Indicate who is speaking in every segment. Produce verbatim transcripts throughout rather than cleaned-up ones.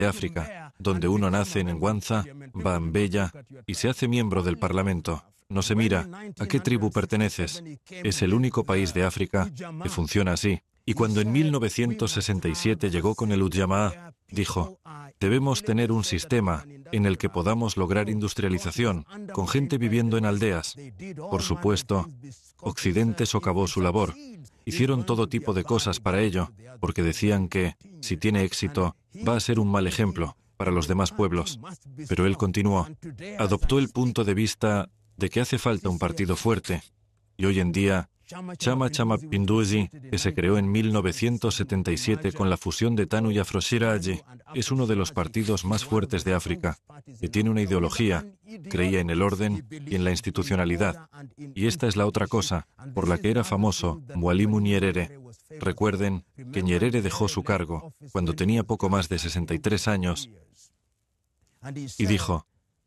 Speaker 1: de África, donde uno nace en Nwanza, va a Mbeya y se hace miembro del Parlamento. No se mira a qué tribu perteneces. Es el único país de África que funciona así. Y cuando en mil novecientos sesenta y siete llegó con el Ujamaa, dijo, debemos tener un sistema en el que podamos lograr industrialización, con gente viviendo en aldeas. Por supuesto, Occidente socavó su labor. Hicieron todo tipo de cosas para ello, porque decían que, si tiene éxito, va a ser un mal ejemplo para los demás pueblos. Pero él continuó. Adoptó el punto de vista de que hace falta un partido fuerte. Y hoy en día, Chama Cha Mapinduzi, que se creó en mil novecientos setenta y siete con la fusión de TANU y Afroshirazi, es uno de los partidos más fuertes de África, que tiene una ideología, creía en el orden y en la institucionalidad. Y esta es la otra cosa, por la que era famoso Mwalimu Nyerere. Recuerden que Nyerere dejó su cargo cuando tenía poco más de sesenta y tres años y dijo,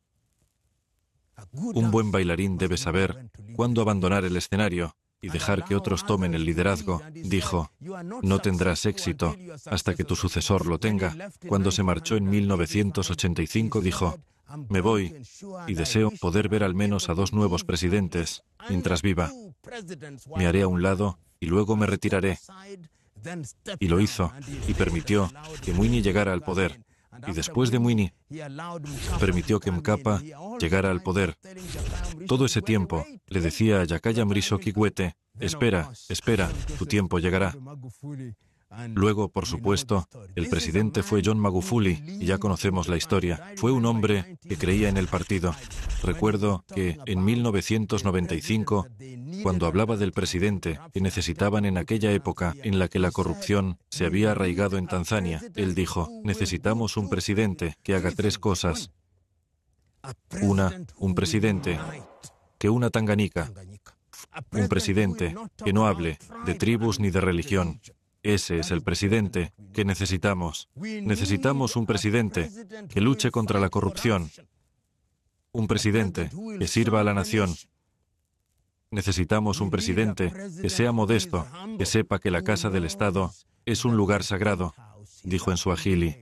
Speaker 1: un buen bailarín debe saber cuándo abandonar el escenario y dejar que otros tomen el liderazgo. Dijo, no tendrás éxito hasta que tu sucesor lo tenga. Cuando se marchó en mil novecientos ochenta y cinco dijo, me voy y deseo poder ver al menos a dos nuevos presidentes mientras viva. Me haré a un lado y luego me retiraré. Y lo hizo y permitió que Mwinyi llegara al poder. Y después de Mwinyi, permitió que Mkapa llegara al poder. Todo ese tiempo le decía a Jakaya Mrisho Kikwete, espera, espera, tu tiempo llegará. Luego, por supuesto, el presidente fue John Magufuli, y ya conocemos la historia. Fue un hombre que creía en el partido. Recuerdo que en mil novecientos noventa y cinco, cuando hablaba del presidente que necesitaban en aquella época en la que la corrupción se había arraigado en Tanzania, él dijo, necesitamos un presidente que haga tres cosas. Una, un presidente que una Tanganica. Un presidente que no hable de tribus ni de religión. Ese es el presidente que necesitamos. Necesitamos un presidente que luche contra la corrupción. Un presidente que sirva a la nación. Necesitamos un presidente que sea modesto, que sepa que la casa del Estado es un lugar sagrado, dijo en Swahili.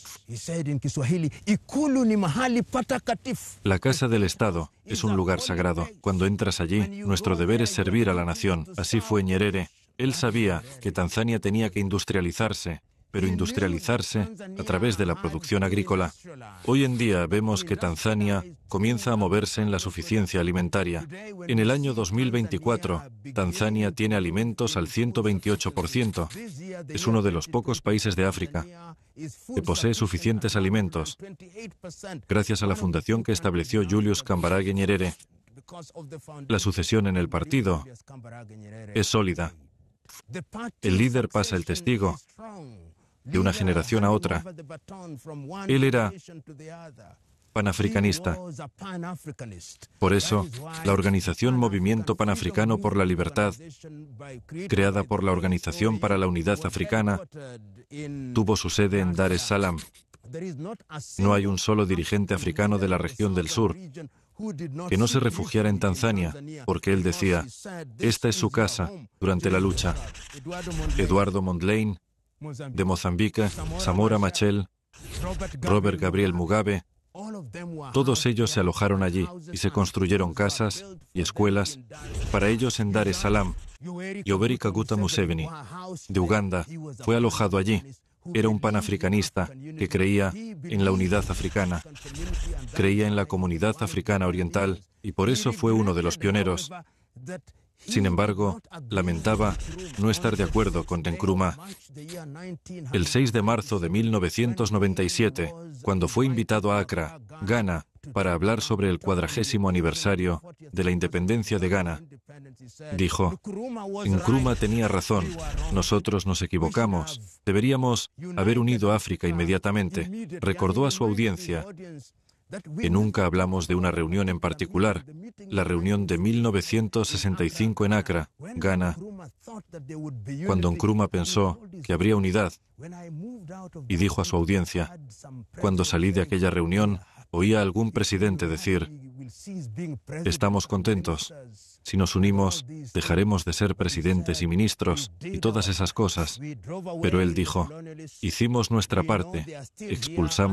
Speaker 1: La casa del Estado es un lugar sagrado. Cuando entras allí, nuestro deber es servir a la nación. Así fue Nyerere. Él sabía que Tanzania tenía que industrializarse, pero industrializarse a través de la producción agrícola. Hoy en día vemos que Tanzania comienza a moverse en la suficiencia alimentaria. En el año dos mil veinticuatro, Tanzania tiene alimentos al ciento veintiocho por ciento. Es uno de los pocos países de África que posee suficientes alimentos, gracias a la fundación que estableció Julius Kambarage Nyerere. La sucesión en el partido es sólida. El líder pasa el testigo de una generación a otra. Él era panafricanista. Por eso, la organización Movimiento Panafricano por la Libertad, creada por la Organización para la Unidad Africana, tuvo su sede en Dar es Salaam. No hay un solo dirigente africano de la región del sur que no se refugiara en Tanzania, porque él decía, esta es su casa durante la lucha. Eduardo Mondlane, de Mozambique, Samora Machel, Robert Gabriel Mugabe, todos ellos se alojaron allí y se construyeron casas y escuelas para ellos en Dar es Salaam. Yoweri Kaguta Museveni, de Uganda, fue alojado allí. Era un panafricanista que creía en la unidad africana, creía en la comunidad africana oriental y por eso fue uno de los pioneros. Sin embargo, lamentaba no estar de acuerdo con Nkrumah. El seis de marzo de mil novecientos noventa y siete, cuando fue invitado a Accra, Ghana, para hablar sobre el cuadragésimo aniversario de la independencia de Ghana, dijo, Nkrumah tenía razón, nosotros nos equivocamos, deberíamos haber unido a África inmediatamente. Recordó a su audiencia que nunca hablamos de una reunión en particular, la reunión de mil novecientos sesenta y cinco en Accra, Ghana, cuando Nkrumah pensó que habría unidad y dijo a su audiencia, cuando salí de aquella reunión, oí a algún presidente decir, estamos contentos, Si nos unimos, dejaremos de ser presidentes y ministros y todas esas cosas. Pero él dijo, hicimos nuestra parte, expulsamos